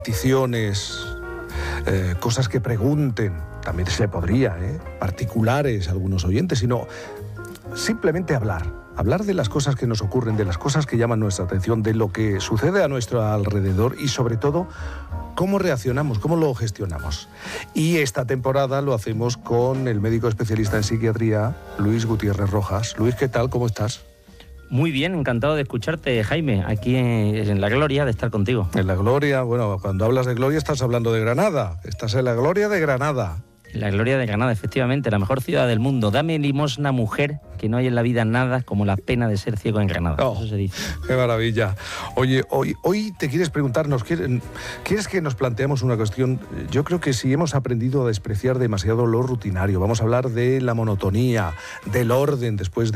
peticiones, cosas que pregunten, también se podría, particulares algunos oyentes, sino simplemente hablar de las cosas que nos ocurren, de las cosas que llaman nuestra atención, de lo que sucede a nuestro alrededor y sobre todo cómo reaccionamos, cómo lo gestionamos. Y esta temporada lo hacemos con el médico especialista en psiquiatría, Luis Gutiérrez Rojas. Luis, ¿qué tal? ¿Cómo estás? Muy bien, encantado de escucharte, Jaime, aquí en la gloria de estar contigo. En la gloria, bueno, cuando hablas de gloria estás hablando de Granada, estás en la gloria de Granada. La gloria de Granada, efectivamente, la mejor ciudad del mundo. Dame limosna, mujer, que no hay en la vida nada como la pena de ser ciego en Granada. Oh, eso se dice. ¡Qué maravilla! Oye, hoy te quieres preguntarnos, ¿quieres que nos planteemos una cuestión? Yo creo que si hemos aprendido a despreciar demasiado lo rutinario, vamos a hablar de la monotonía, del orden después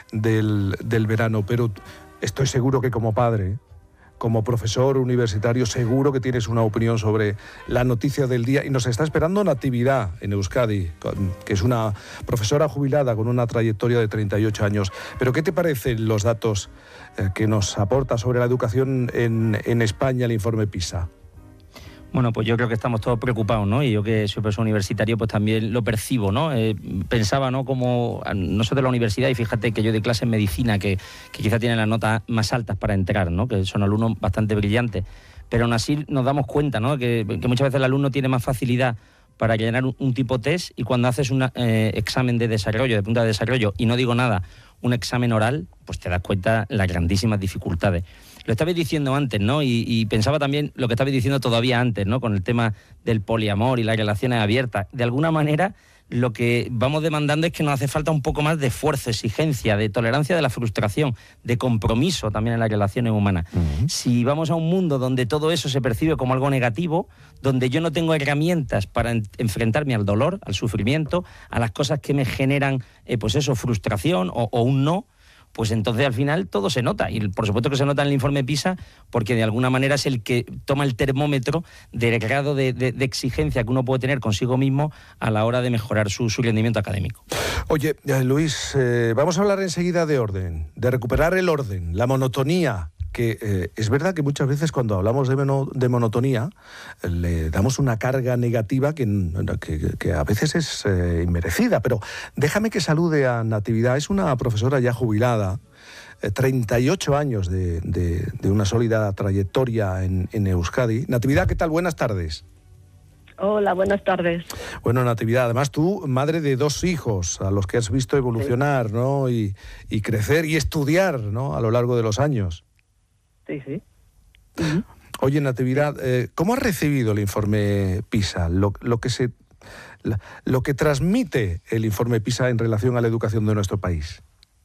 del verano, pero estoy seguro que como padre, como profesor universitario, seguro que tienes una opinión sobre la noticia del día y nos está esperando Natividad en Euskadi, que es una profesora jubilada con una trayectoria de 38 años. Pero ¿qué te parecen los datos que nos aporta sobre la educación en España el informe PISA? Bueno, pues yo creo que estamos todos preocupados, ¿no? Y yo que soy profesor universitario, pues también lo percibo, ¿no? Pensaba, ¿no? Como no soy de la universidad y fíjate que yo doy clase en medicina, que quizá tienen las notas más altas para entrar, ¿no? Que son alumnos bastante brillantes. Pero aún así nos damos cuenta, ¿no? Que muchas veces el alumno tiene más facilidad para llenar un tipo test y cuando haces un examen de desarrollo, de punta de desarrollo, y no digo nada, un examen oral, pues te das cuenta las grandísimas dificultades. Lo estabais diciendo antes, ¿no? Y pensaba también lo que estabais diciendo todavía antes, ¿no? Con el tema del poliamor y las relaciones abiertas. De alguna manera, lo que vamos demandando es que nos hace falta un poco más de esfuerzo, exigencia, de tolerancia de la frustración, de compromiso también en las relaciones humanas. Uh-huh. Si vamos a un mundo donde todo eso se percibe como algo negativo, donde yo no tengo herramientas para enfrentarme al dolor, al sufrimiento, a las cosas que me generan, pues eso, frustración o un no, pues entonces al final todo se nota. Y por supuesto que se nota en el informe PISA, porque de alguna manera es el que toma el termómetro del grado de exigencia que uno puede tener consigo mismo a la hora de mejorar su rendimiento académico. Oye, Luis, vamos a hablar enseguida de orden, de recuperar el orden, la monotonía, que es verdad que muchas veces cuando hablamos de monotonía le damos una carga negativa que a veces es inmerecida, pero déjame que salude a Natividad. Es una profesora ya jubilada, 38 años de una sólida trayectoria en Euskadi. Natividad, ¿qué tal? Buenas tardes. Hola, buenas tardes. Bueno, Natividad, además tú, madre de 2 hijos a los que has visto evolucionar, sí, ¿no? Y crecer y estudiar, ¿no? A lo largo de los años. Sí, sí. Uh-huh. Oye, Natividad, ¿cómo has recibido el informe PISA? Lo que transmite el informe PISA en relación a la educación de nuestro país.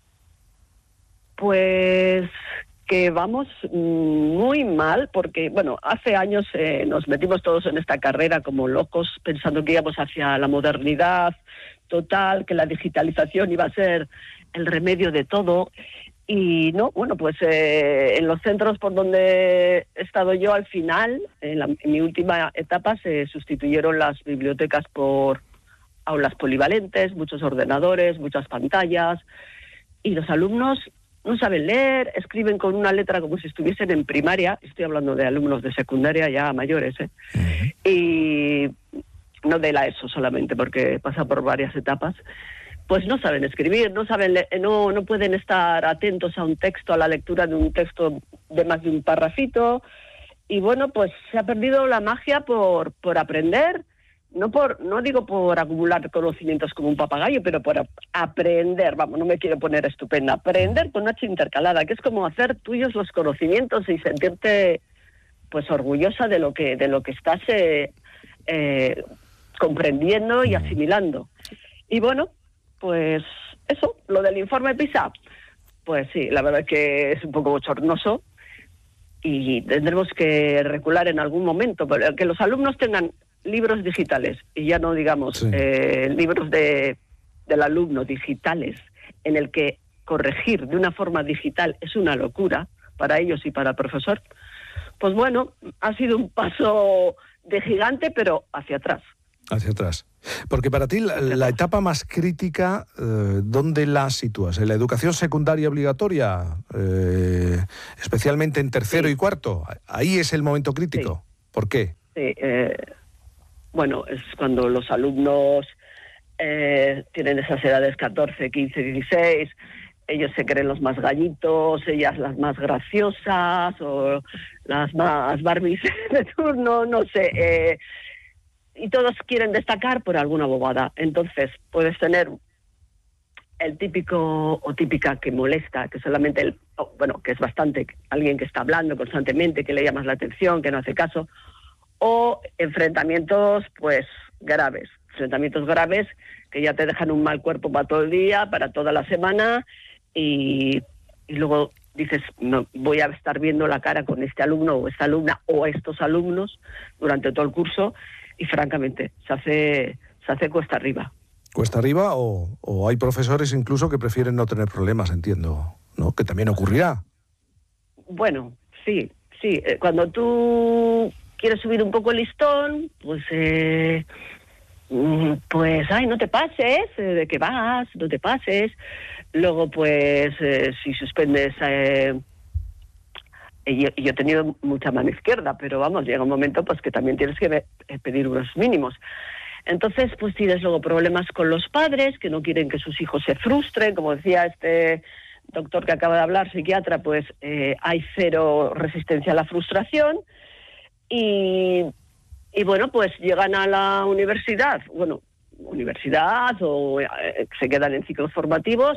Pues que vamos muy mal, porque, bueno, hace años nos metimos todos en esta carrera como locos, pensando que íbamos hacia la modernidad total, que la digitalización iba a ser el remedio de todo. Y no, bueno, pues en los centros por donde he estado yo, al final, en mi última etapa, se sustituyeron las bibliotecas por aulas polivalentes, muchos ordenadores, muchas pantallas, y los alumnos no saben leer, escriben con una letra como si estuviesen en primaria. Estoy hablando de alumnos de secundaria ya mayores, uh-huh. Y no de la ESO solamente, porque pasa por varias etapas. Pues no saben escribir, no saben no pueden estar atentos a un texto, a la lectura de un texto de más de un parrafito. Y bueno, pues se ha perdido la magia por aprender, no digo por acumular conocimientos como un papagayo, pero por aprender, vamos, no me quiero poner estupenda, aprender con H intercalada, que es como hacer tuyos los conocimientos y sentirte pues orgullosa de lo que estás comprendiendo y asimilando. Y bueno, pues eso, lo del informe PISA, pues sí, la verdad es que es un poco bochornoso y tendremos que recular en algún momento, pero que los alumnos tengan libros digitales, y ya no digamos sí, libros del alumno digitales, en el que corregir de una forma digital es una locura para ellos y para el profesor, pues bueno, ha sido un paso de gigante, pero hacia atrás. Hacia atrás. Porque para ti la etapa más crítica, ¿dónde la sitúas? ¿En la educación secundaria obligatoria? Especialmente en tercero y cuarto. ¿Ahí es el momento crítico? ¿Por qué? Sí, bueno, es cuando los alumnos tienen esas edades 14, 15, 16, ellos se creen los más gallitos, ellas las más graciosas o las más Barbies de turno, no sé, y todos quieren destacar por alguna bobada. Entonces puedes tener el típico o típica que molesta, que solamente que es bastante alguien que está hablando constantemente, que le llamas la atención, que no hace caso, o enfrentamientos pues graves que ya te dejan un mal cuerpo para todo el día, para toda la semana, y luego dices, no voy a estar viendo la cara con este alumno o esta alumna o estos alumnos durante todo el curso, y francamente se hace cuesta arriba. ¿Cuesta arriba o hay profesores incluso que prefieren no tener problemas, entiendo, ¿no? Que también ocurrirá. Bueno, sí. Cuando tú quieres subir un poco el listón, pues no te pases, ¿de qué vas? No te pases. Luego, pues, si suspendes... yo he tenido mucha mano izquierda, pero vamos, llega un momento pues que también tienes que pedir unos mínimos. Entonces, pues tienes luego problemas con los padres, que no quieren que sus hijos se frustren. Como decía este doctor que acaba de hablar, psiquiatra, pues hay cero resistencia a la frustración. Y bueno, pues llegan a la universidad o se quedan en ciclos formativos,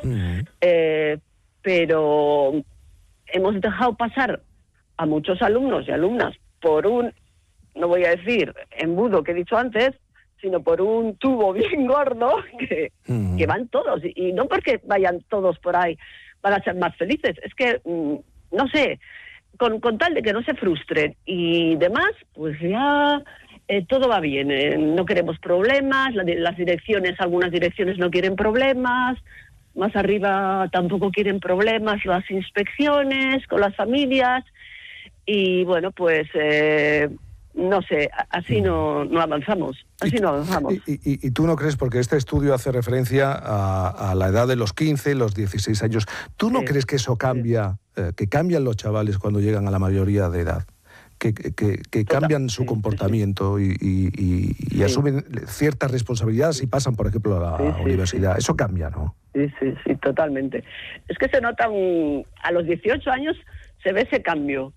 pero hemos dejado pasar a muchos alumnos y alumnas por un, no voy a decir embudo que he dicho antes, sino por un tubo bien gordo que van todos, y no porque vayan todos por ahí van a ser más felices, es que, no sé, con tal de que no se frustren y demás, pues ya todo va bien, no queremos problemas, las direcciones, algunas direcciones no quieren problemas, más arriba tampoco quieren problemas, las inspecciones con las familias, y bueno, pues no sé, así no avanzamos, ¿Y tú no crees, porque este estudio hace referencia a la edad de los 15, los 16 años, ¿tú no crees que eso cambia, que cambian los chavales cuando llegan a la mayoría de edad? Que cambian su comportamiento y asumen ciertas responsabilidades y pasan, por ejemplo, a la universidad. Sí. Eso cambia, ¿no? Sí, totalmente. Es que se nota a los 18 años se ve ese cambio.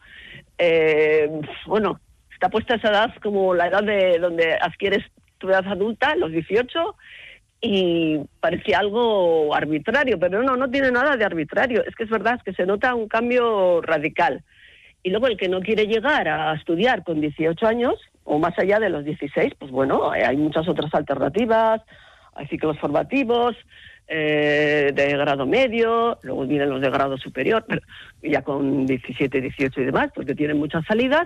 Está puesta esa edad como la edad de donde adquieres tu edad adulta, los 18, y parecía algo arbitrario, pero no tiene nada de arbitrario. Es que es verdad, es que se nota un cambio radical. Y luego el que no quiere llegar a estudiar con 18 años, o más allá de los 16, pues bueno, hay muchas otras alternativas, hay ciclos formativos, de grado medio, luego vienen los de grado superior, pero ya con 17, 18 y demás, porque tienen muchas salidas,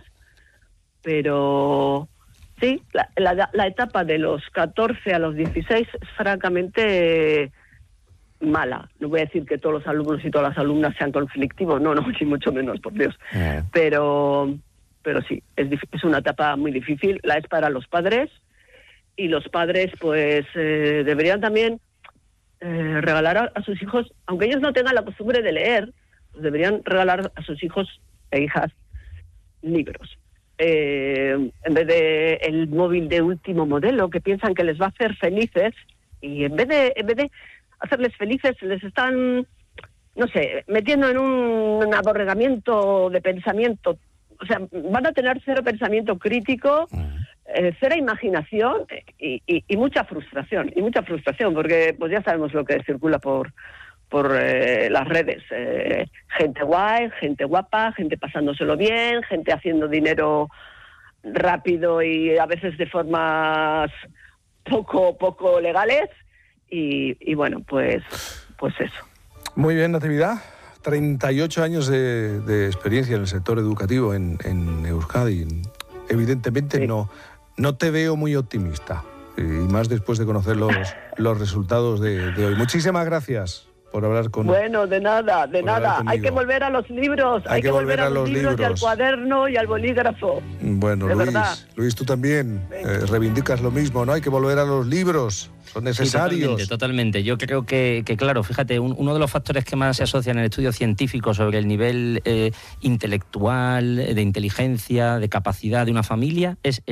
pero sí, la etapa de los 14 a los 16 es francamente mala. No voy a decir que todos los alumnos y todas las alumnas sean conflictivos, no, ni mucho menos, por Dios. Pero sí, es una etapa muy difícil, la es para los padres, y los padres pues deberían también regalar a sus hijos, aunque ellos no tengan la costumbre de leer, pues deberían regalar a sus hijos e hijas libros. En vez de el móvil de último modelo, que piensan que les va a hacer felices, y en vez de hacerles felices, les están, no sé, metiendo en un aborregamiento de pensamiento. O sea, van a tener cero pensamiento crítico, cero imaginación y mucha frustración, porque pues ya sabemos lo que circula por las redes. Gente guay, gente guapa, gente pasándoselo bien, gente haciendo dinero rápido y a veces de formas poco legales, y bueno, pues eso. Muy bien, Natividad. 38 años de experiencia en el sector educativo en Euskadi. Evidentemente sí. No te veo muy optimista, y más después de conocer los resultados de hoy. Muchísimas gracias por hablar con... Bueno, de nada. Hay que volver a los libros. Hay que volver a los libros y al cuaderno y al bolígrafo. Bueno, Luis, tú también reivindicas lo mismo, ¿no? Hay que volver a los libros. Son necesarios. Sí, totalmente. Yo creo que claro, fíjate, uno de los factores que más se asocian en el estudio científico sobre el nivel intelectual, de inteligencia, de capacidad de una familia es